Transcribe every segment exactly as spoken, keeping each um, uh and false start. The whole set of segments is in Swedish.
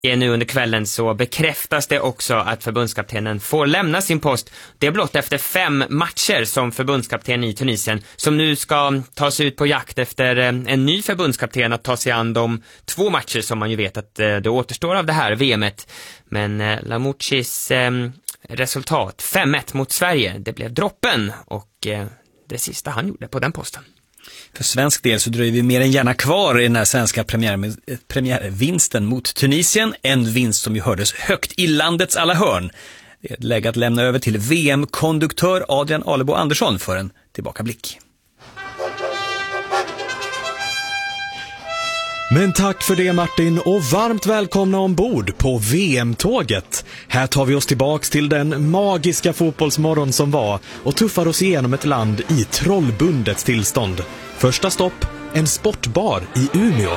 Nu under kvällen så bekräftas det också att förbundskaptenen får lämna sin post. Det är blott efter fem matcher som förbundskapten i Tunisien, som nu ska ta sig ut på jakt efter en ny förbundskapten att ta sig an de två matcher som man ju vet att det återstår av det här V M:et. Men Lamouchis eh, resultat fem ett mot Sverige, det blev droppen och eh, det sista han gjorde på den posten. För svensk del så dröjer vi mer än gärna kvar i den här svenska premiär, premiärvinsten mot Tunisien. En vinst som ju hördes högt i landets alla hörn. Det är ett läge att lämna över till V M-konduktör Adrian Alebo Andersson för en tillbakablick. Men tack för det Martin och varmt välkomna ombord på V M-tåget. Här tar vi oss tillbaks till den magiska fotbollsmorgon som var och tuffar oss igenom ett land i trollbundets tillstånd. Första stopp, en sportbar i Umeå.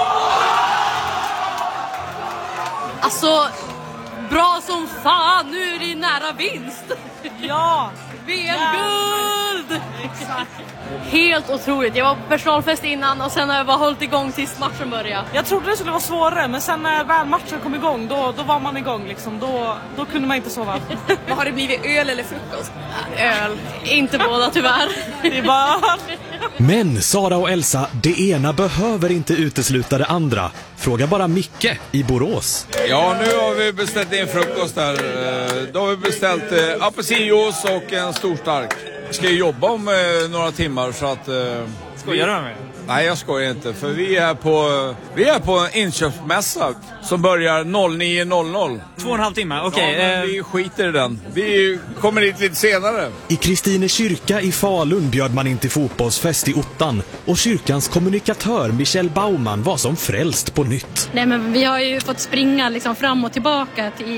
Alltså, bra som fan, nu är det nära vinst. Ja, V M-guld! Exakt. Helt otroligt. Jag var på personalfest innan och sen har jag bara hållit igång tills matchen började. Jag trodde det skulle vara svårare, men sen när väl matchen kom igång, då, då var man igång liksom. Då, då kunde man inte sova. Vad har det blivit, öl eller frukost? Öl. Inte båda tyvärr. Det är bara... Men Sara och Elsa, det ena behöver inte utesluta det andra. Fråga bara Micke i Borås. Ja, nu har vi beställt in frukost här. Då har vi beställt eh, apelsinjuice och en stor stark. Vi ska jobba om eh, några timmar så att... Eh, Skojar du med? Nej, jag skojar inte. För vi är på, vi är på en inköpsmässa som börjar nio noll noll. Två och en halv timme, okej. Okay, ja, vi skiter i den. Vi kommer dit lite senare. I Kristine kyrka i Falun bjöd man in till fotbollsfest i Ottan. Och kyrkans kommunikatör Michel Baumann var som frälst på nytt. Nej, men vi har ju fått springa liksom fram och tillbaka till